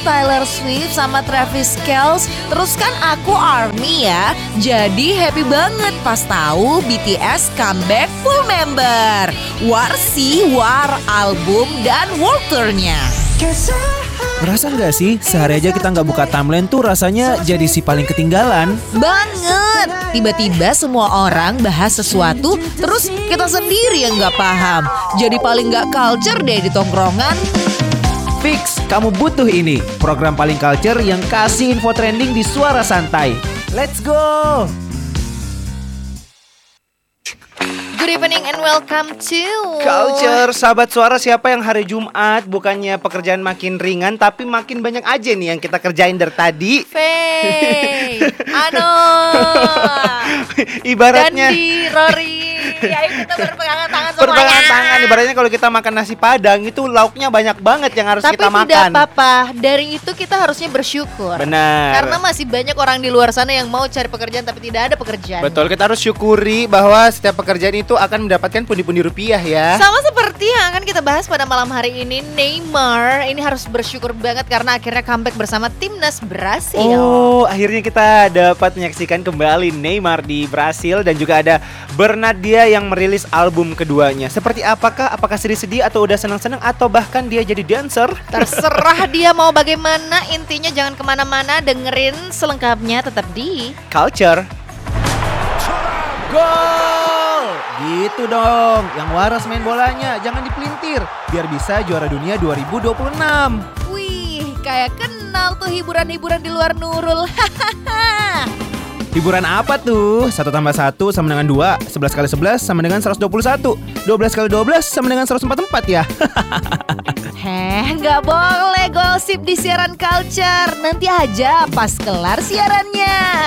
Taylor Swift sama Travis Kelce. Terus kan aku ARMY ya. Jadi happy banget pas tahu BTS comeback full member. War sih, War album dan world tour-nya. Merasa nggak sih sehari aja kita nggak buka timeline tuh rasanya jadi si paling ketinggalan? Banget. Tiba-tiba semua orang bahas sesuatu, terus kita sendiri yang nggak paham. Jadi paling nggak culture deh di tongkrongan. Fix, kamu butuh ini. Program paling culture yang kasih info trending di Suara Santai. Let's go! Good evening and welcome to Culture, sahabat suara, siapa yang hari Jumat bukannya pekerjaan makin ringan tapi makin banyak aja nih yang kita kerjain dari tadi. Faye, Ano, Ibaratnya Dandi, Rory. Ayo kita berpegangan tangan semuanya. berpegangan tangan, ibaratnya kalau kita makan nasi padang itu lauknya banyak banget yang harus Tapi kita makan. tidak apa-apa, dari itu kita harusnya bersyukur. Benar. Karena masih banyak orang di luar sana yang mau cari pekerjaan tapi tidak ada pekerjaan. Betul, kita harus syukuri bahwa setiap pekerjaan itu akan mendapatkan pundi-pundi rupiah ya. Sama seperti yang akan kita bahas pada malam hari ini, Neymar ini harus bersyukur banget karena akhirnya comeback bersama timnas Brasil. Oh, akhirnya kita dapat menyaksikan kembali Neymar di Brasil dan juga ada Bernardia yang merilis album keduanya. Seperti apakah? Apakah sedih-sedih atau udah senang-senang atau bahkan dia jadi dancer? Terserah dia mau bagaimana, intinya jangan kemana-mana, dengerin selengkapnya tetap di Culture. Gol! Gitu dong, yang waras main bolanya, jangan dipelintir biar bisa juara dunia 2026. Wih, kayak kenal tuh hiburan-hiburan di luar Nurul. Hiburan apa tuh? 1 tambah 1 sama dengan 2, 11 kali 11 sama dengan 121, 12 kali 12 sama dengan 144 ya. Nggak boleh gosip di siaran Culture. Nanti aja pas kelar siarannya.